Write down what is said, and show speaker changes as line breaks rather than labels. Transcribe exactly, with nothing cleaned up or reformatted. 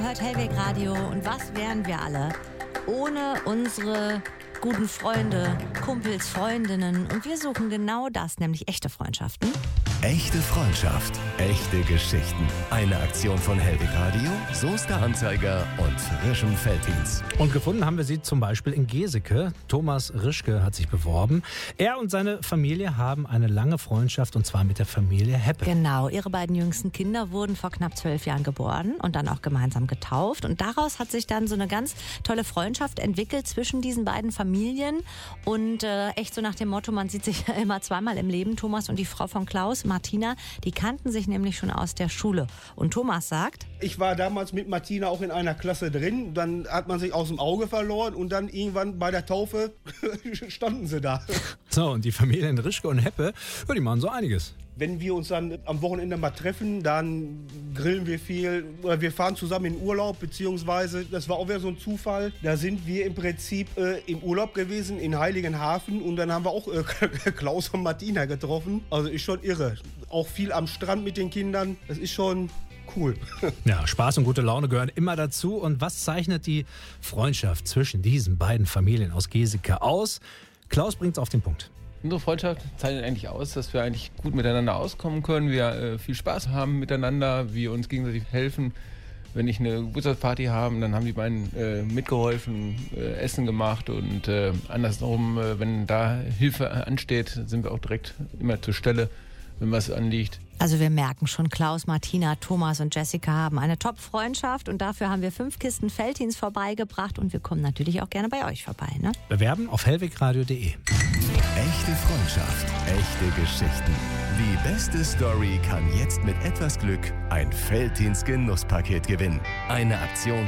hört Hellweg Radio und was wären wir alle ohne unsere guten Freunde, Kumpels, Freundinnen, und wir suchen genau das, nämlich echte Freundschaften.
Echte Freundschaft, echte Geschichten. Eine Aktion von Hellweg Radio, Soester Anzeiger und Frischem Veltins.
Und gefunden haben wir sie zum Beispiel in Geseke. Thomas Rischke hat sich beworben. Er und seine Familie haben eine lange Freundschaft, und zwar mit der Familie Heppe.
Genau, ihre beiden jüngsten Kinder wurden vor knapp zwölf Jahren geboren und dann auch gemeinsam getauft. Und daraus hat sich dann so eine ganz tolle Freundschaft entwickelt zwischen diesen beiden Familien. Und äh, echt so nach dem Motto, man sieht sich ja immer zweimal im Leben. Thomas und die Frau von Klaus, Martina, die kannten sich nämlich schon aus der Schule. Und Thomas sagt:
Ich war damals mit Martina auch in einer Klasse drin. Dann hat man sich aus dem Auge verloren und dann irgendwann bei der Taufe standen sie da.
So, und die Familien Rischke und Heppe, ja, die machen so einiges.
Wenn wir uns dann am Wochenende mal treffen, dann grillen wir viel oder wir fahren zusammen in Urlaub, beziehungsweise, das war auch wieder so ein Zufall, da sind wir im Prinzip äh, im Urlaub gewesen in Heiligenhafen und dann haben wir auch äh, Klaus und Martina getroffen. Also ist schon irre. Auch viel am Strand mit den Kindern, das ist schon cool.
Ja, Spaß und gute Laune gehören immer dazu. Und was zeichnet die Freundschaft zwischen diesen beiden Familien aus Geseke aus? Klaus bringt's auf den Punkt.
Unsere Freundschaft zeichnet eigentlich aus, dass wir eigentlich gut miteinander auskommen können, wir äh, viel Spaß haben miteinander, wir uns gegenseitig helfen. Wenn ich eine Geburtstagsparty habe, dann haben die beiden äh, mitgeholfen, äh, Essen gemacht und äh, andersrum, äh, wenn da Hilfe ansteht, sind wir auch direkt immer zur Stelle, wenn was anliegt.
Also wir merken schon, Klaus, Martina, Thomas und Jessica haben eine Top-Freundschaft und dafür haben wir fünf Kisten Veltins vorbeigebracht und wir kommen natürlich auch gerne bei euch vorbei, ne?
Bewerben auf hellwegradio punkt de.
Echte Freundschaft, echte Geschichten. Die beste Story kann jetzt mit etwas Glück ein Veltins Genusspaket gewinnen. Eine Aktion